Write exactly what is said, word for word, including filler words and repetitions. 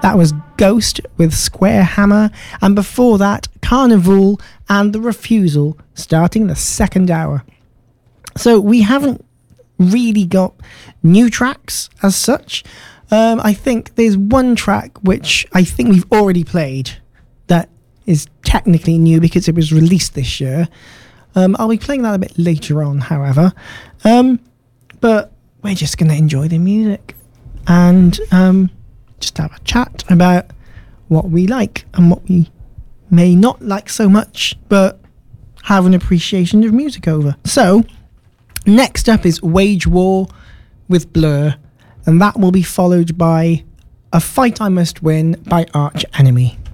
That was Ghost with Square Hammer, and before that, Carnival and The Refusal, starting the second hour. So we haven't really got new tracks as such. Um, I think there's one track which I think we've already played that is technically new because it was released this year. Um, I'll be playing that a bit later on, however. Um, but we're just going to enjoy the music and um, just have a chat about what we like and what we may not like so much, but have an appreciation of music over. So, next up is Wage War with Blur, and that will be followed by A Fight I Must Win by Arch Enemy.